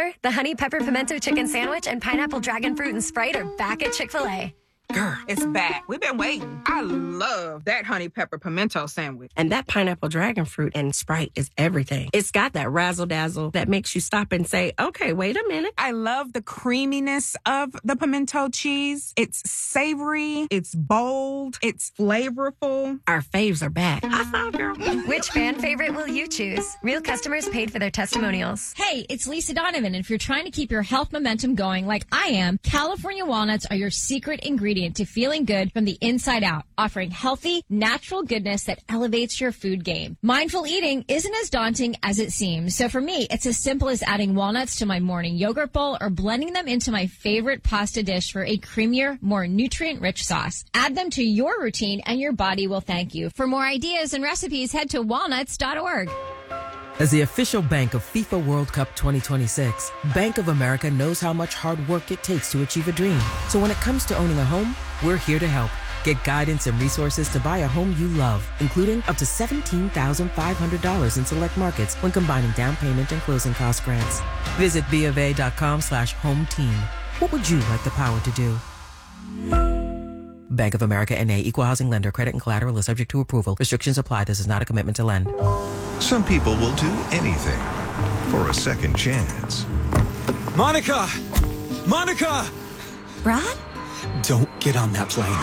summer, the Honey Pepper Pimento Chicken Sandwich and Pineapple Dragon Fruit and Sprite are back at Chick-fil-A. Girl, it's back. We've been waiting. I love that honey pepper pimento sandwich. And that pineapple dragon fruit and Sprite is everything. It's got that razzle-dazzle that makes you stop and say, okay, wait a minute. I love the creaminess of the pimento cheese. It's savory. It's bold. It's flavorful. Our faves are back. I thought, girl. Which fan favorite will you choose? Real customers paid for their testimonials. Hey, it's Lisa Donovan. And if you're trying to keep your health momentum going like I am, California walnuts are your secret ingredient to feeling good from the inside out, offering healthy, natural goodness that elevates your food game. Mindful eating isn't as daunting as it seems. So for me, it's as simple as adding walnuts to my morning yogurt bowl or blending them into my favorite pasta dish for a creamier, more nutrient-rich sauce. Add them to your routine and your body will thank you. For more ideas and recipes, head to walnuts.org. As the official bank of FIFA World Cup 2026, Bank of America knows how much hard work it takes to achieve a dream. So when it comes to owning a home, we're here to help. Get guidance and resources to buy a home you love, including up to $17,500 in select markets when combining down payment and closing cost grants. Visit BofA.com/home team. What would you like the power to do? Bank of America N.A. Equal Housing Lender. Credit and collateral is subject to approval. Restrictions apply. This is not a commitment to lend. Some people will do anything for a second chance. Monica! Monica! Brad? Don't get on that plane.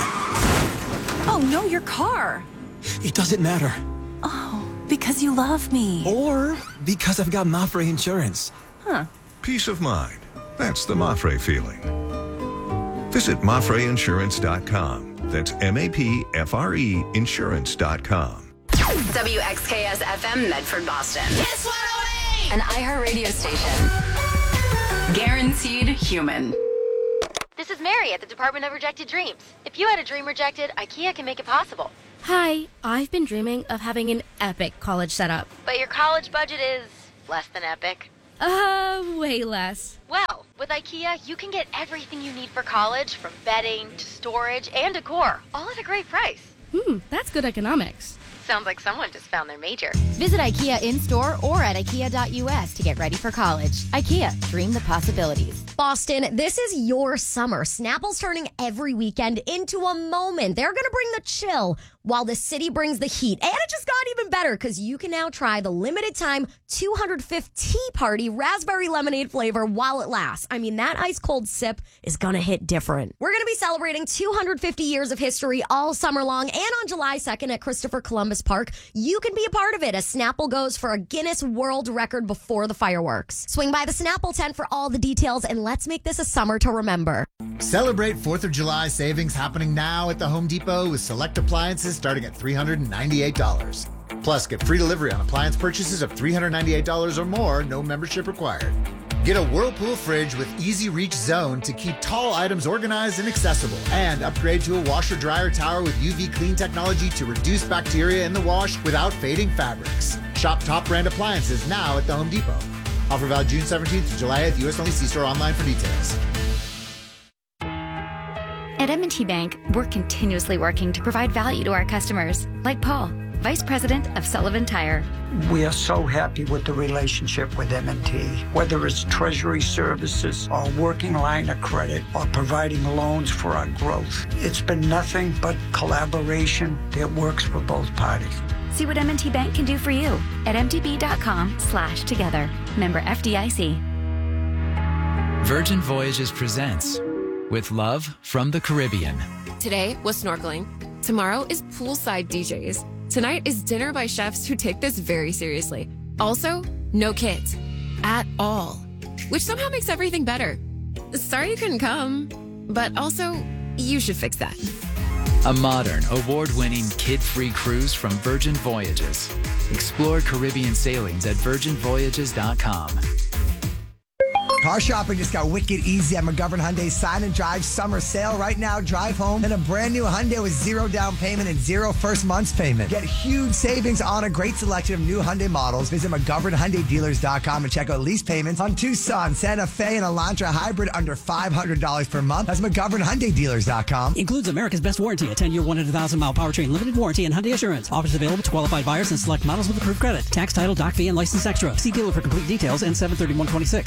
Oh, no, your car. It doesn't matter. Oh, because you love me. Or because I've got Mafre insurance. Huh. Peace of mind. That's the Mafre feeling. Visit MafreInsurance.com. That's MAPFRE Insurance.com. WXKS FM Medford, Boston. Kiss 108! An iHeartRadio station. Guaranteed human. This is Mary at the Department of Rejected Dreams. If you had a dream rejected, IKEA can make it possible. Hi, I've been dreaming of having an epic college setup. But your college budget is less than epic. Way less. Well, with IKEA, you can get everything you need for college, from bedding to storage and decor, all at a great price. That's good economics. Sounds like someone just found their major. Visit IKEA in-store or at IKEA.us to get ready for college. IKEA, dream the possibilities. Boston, this is your summer. Snapple's turning every weekend into a moment. They're going to bring the chill while the city brings the heat. And it just got even better because you can now try the limited time 205th Tea Party raspberry lemonade flavor while it lasts. I mean, that ice cold sip is going to hit different. We're going to be celebrating 250 years of history all summer long, and on July 2nd at Christopher Columbus Park, you can be a part of it as Snapple goes for a Guinness World Record before the fireworks. Swing by the Snapple tent for all the details, and let's make this a summer to remember. Celebrate 4th of July savings happening now at the Home Depot with select appliances starting at $398. Plus, get free delivery on appliance purchases of $398 or more, no membership required. Get a Whirlpool fridge with Easy Reach Zone to keep tall items organized and accessible. And upgrade to a washer-dryer tower with UV clean technology to reduce bacteria in the wash without fading fabrics. Shop top brand appliances now at the Home Depot. Offer valid June 17th to July 8th. U.S. only. See store online for details. At M&T Bank, we're continuously working to provide value to our customers, like Paul, Vice President of Sullivan Tire. We are so happy with the relationship with M&T. Whether it's treasury services or working line of credit or providing loans for our growth, it's been nothing but collaboration that works for both parties. See what M&T Bank can do for you at mtb.com/together. Member FDIC. Virgin Voyages presents With Love from the Caribbean. Today was snorkeling. Tomorrow is poolside DJs. Tonight is dinner by chefs who take this very seriously. Also, no kids. At all. Which somehow makes everything better. Sorry you couldn't come, but also, you should fix that. A modern, award-winning, kid-free cruise from Virgin Voyages. Explore Caribbean sailings at virginvoyages.com. Car shopping just got wicked easy at McGovern Hyundai's Sign and Drive summer sale. Right now, drive home in a brand new Hyundai with 0 down payment and 0 first month's payment. Get huge savings on a great selection of new Hyundai models. Visit McGovernHyundaiDealers.com and check out lease payments on Tucson, Santa Fe, and Elantra Hybrid under $500 per month. That's McGovernHyundaiDealers.com. Includes America's best warranty, a 10-year, 100,000-mile powertrain limited warranty and Hyundai Assurance. Offers available to qualified buyers and select models with approved credit. Tax, title, doc fee, and license extra. See dealer for complete details and 73126.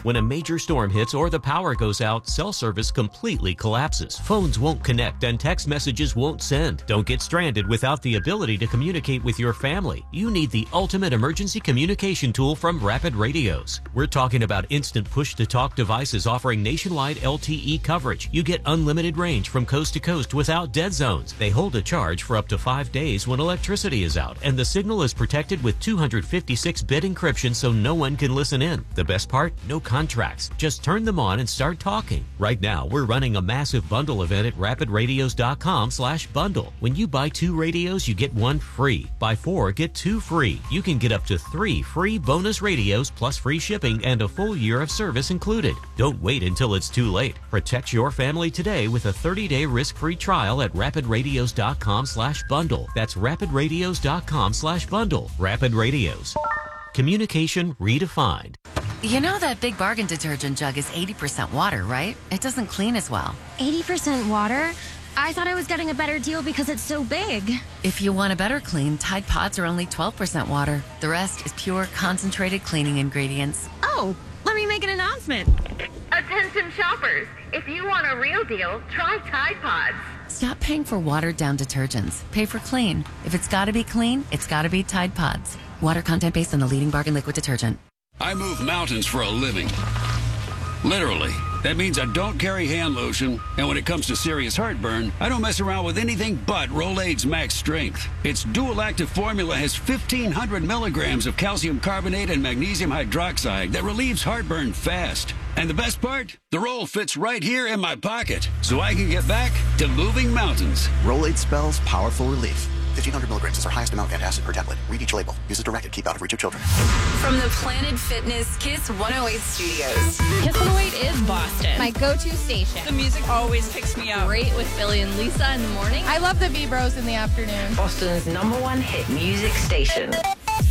When a major storm hits or the power goes out, cell service completely collapses. Phones won't connect and text messages won't send. Don't get stranded without the ability to communicate with your family. You need the ultimate emergency communication tool from Rapid Radios. We're talking about instant push-to-talk devices offering nationwide LTE coverage. You get unlimited range from coast to coast without dead zones. They hold a charge for up to 5 days when electricity is out, and the signal is protected with 256-bit encryption so no one can listen in. The best part? No contracts. Just turn them on and start talking. Right now, we're running a massive bundle event at rapidradios.com/bundle. When you buy 2 radios, you get 1 free. Buy 4, get 2 free. You can get up to 3 free bonus radios plus free shipping and a full year of service included. Don't wait until it's too late. Protect your family today with a 30-day risk-free trial at rapidradios.com/bundle. That's rapidradios.com/bundle. Rapid Radios. Communication redefined. You know that Big Bargain detergent jug is 80% water, right? It doesn't clean as well. 80% water? I thought I was getting a better deal because it's so big. If you want a better clean, Tide Pods are only 12% water. The rest is pure, concentrated cleaning ingredients. Oh, let me make an announcement. Attention shoppers, if you want a real deal, try Tide Pods. Stop paying for watered-down detergents. Pay for clean. If it's got to be clean, it's got to be Tide Pods. Water content based on the leading bargain liquid detergent. I move mountains for a living. Literally. That means I don't carry hand lotion, and when it comes to serious heartburn, I don't mess around with anything but Rolaids Max Strength. Its dual-active formula has 1,500 milligrams of calcium carbonate and magnesium hydroxide that relieves heartburn fast. And the best part? The roll fits right here in my pocket, so I can get back to moving mountains. Rolaids spells powerful relief. 1,500 milligrams is our highest amount of antacid per tablet. Read each label. Use as directed. Keep out of reach of children. From the Planet Fitness Kiss 108 studios. Kiss 108 is Boston. My go-to station. The music always picks me up. Great with Billy and Lisa in the morning. I love the V-Bros in the afternoon. Boston's #1 hit music station.